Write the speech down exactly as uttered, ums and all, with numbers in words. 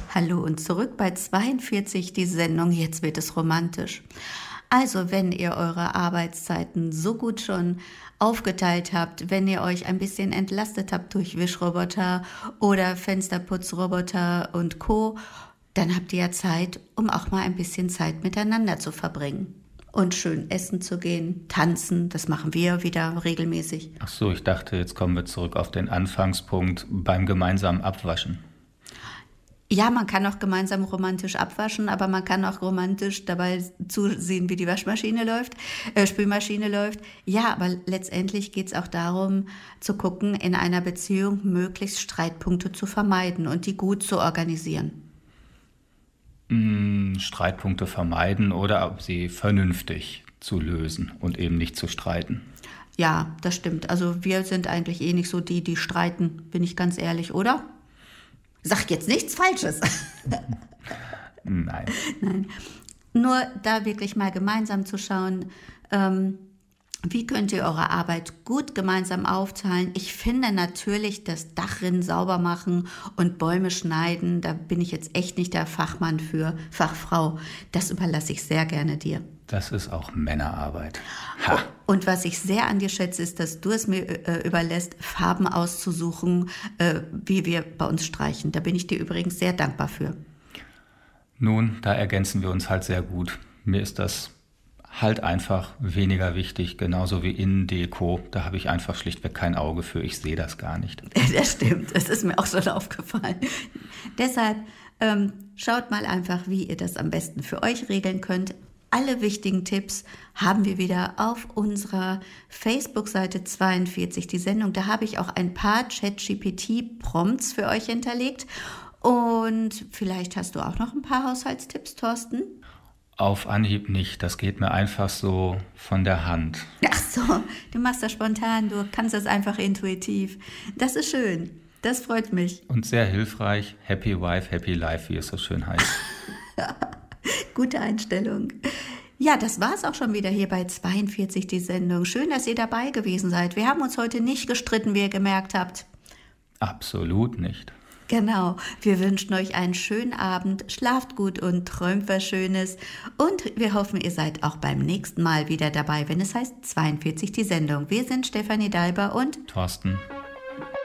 Hallo und zurück bei zweiundvierzig, die Sendung Jetzt wird es romantisch. Also, wenn ihr eure Arbeitszeiten so gut schon aufgeteilt habt, wenn ihr euch ein bisschen entlastet habt durch Wischroboter oder Fensterputzroboter und Co., dann habt ihr ja Zeit, um auch mal ein bisschen Zeit miteinander zu verbringen. Und schön essen zu gehen, tanzen, das machen wir wieder regelmäßig. Ach so, ich dachte, jetzt kommen wir zurück auf den Anfangspunkt beim gemeinsamen Abwaschen. Ja, man kann auch gemeinsam romantisch abwaschen, aber man kann auch romantisch dabei zusehen, wie die Waschmaschine läuft, äh, Spülmaschine läuft. Ja, aber letztendlich geht es auch darum, zu gucken, in einer Beziehung möglichst Streitpunkte zu vermeiden und die gut zu organisieren. Hm, Streitpunkte vermeiden oder sie vernünftig zu lösen und eben nicht zu streiten. Ja, das stimmt. Also wir sind eigentlich eh nicht so die, die streiten, bin ich ganz ehrlich, oder? Sag jetzt nichts Falsches. Nein. Nein. Nur da wirklich mal gemeinsam zu schauen, ähm, wie könnt ihr eure Arbeit gut gemeinsam aufteilen? Ich finde natürlich, das Dachrinnen sauber machen und Bäume schneiden, da bin ich jetzt echt nicht der Fachmann für, Fachfrau. Das überlasse ich sehr gerne dir. Das ist auch Männerarbeit. Ha. Und was ich sehr an dir schätze, ist, dass du es mir äh, überlässt, Farben auszusuchen, äh, wie wir bei uns streichen. Da bin ich dir übrigens sehr dankbar für. Nun, da ergänzen wir uns halt sehr gut. Mir ist das halt einfach weniger wichtig, genauso wie Innendeko. Da habe ich einfach schlichtweg kein Auge für. Ich sehe das gar nicht. Das stimmt, das ist mir auch schon aufgefallen. Deshalb ähm, schaut mal einfach, wie ihr das am besten für euch regeln könnt. Alle wichtigen Tipps haben wir wieder auf unserer Facebook-Seite zweiundvierzig, die Sendung. Da habe ich auch ein paar ChatGPT-Prompts für euch hinterlegt. Und vielleicht hast du auch noch ein paar Haushaltstipps, Thorsten? Auf Anhieb nicht. Das geht mir einfach so von der Hand. Ach so, du machst das spontan, du kannst das einfach intuitiv. Das ist schön, das freut mich. Und sehr hilfreich. Happy Wife, Happy Life, wie es so schön heißt. Gute Einstellung. Ja, das war es auch schon wieder hier bei zweiundvierzig, die Sendung. Schön, dass ihr dabei gewesen seid. Wir haben uns heute nicht gestritten, wie ihr gemerkt habt. Absolut nicht. Genau, wir wünschen euch einen schönen Abend, schlaft gut und träumt was Schönes. Und wir hoffen, ihr seid auch beim nächsten Mal wieder dabei, wenn es heißt zweiundvierzig, die Sendung. Wir sind Stefanie Dalber und Thorsten.